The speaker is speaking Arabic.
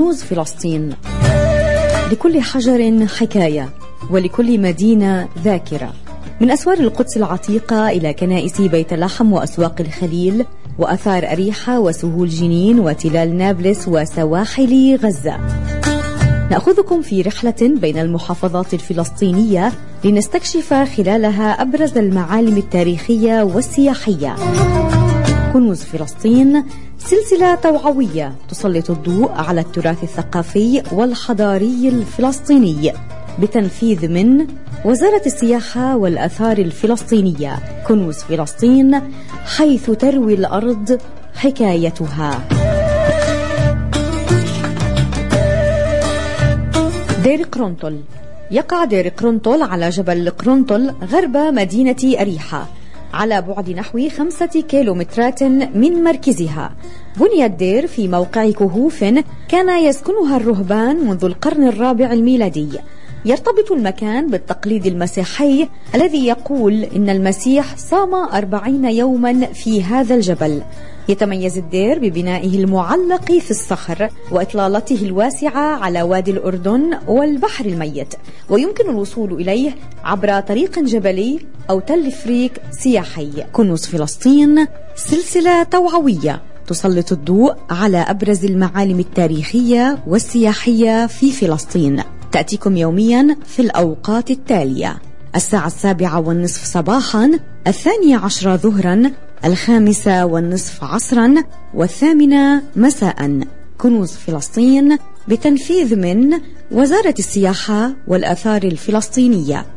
كنوز فلسطين. لكل حجر حكاية، ولكل مدينة ذاكرة. من أسوار القدس العتيقة إلى كنائس بيت لحم وأسواق الخليل وأثار أريحة وسهول جنين وتلال نابلس وسواحل غزة. نأخذكم في رحلة بين المحافظات الفلسطينية لنستكشف خلالها أبرز المعالم التاريخية والسياحية. كنوز فلسطين، سلسلة توعوية تسلط الضوء على التراث الثقافي والحضاري الفلسطيني بتنفيذ من وزارة السياحة والآثار الفلسطينية. كنوز فلسطين، حيث تروي الأرض حكايتها. دير قرنطل. يقع دير قرنطل على جبل قرنطل غرب مدينة أريحة، على بعد نحو 5 كيلومترات من مركزها. بني الدير في موقع كهوف كان يسكنها الرهبان منذ القرن الرابع الميلادي. يرتبط المكان بالتقليد المسيحي الذي يقول إن المسيح صام 40 يوما في هذا الجبل. يتميز الدير ببنائه المعلق في الصخر وإطلالته الواسعة على وادي الأردن والبحر الميت، ويمكن الوصول إليه عبر طريق جبلي أو تل فريك سياحي. كنوز فلسطين، سلسلة توعوية تسلط الضوء على أبرز المعالم التاريخية والسياحية في فلسطين. تأتيكم يوميا في الأوقات التالية: 7:30 صباحا، 12 ظهرا، 5:30 عصرا، 8 مساء. كنوز فلسطين بتنفيذ من وزارة السياحة والآثار الفلسطينية.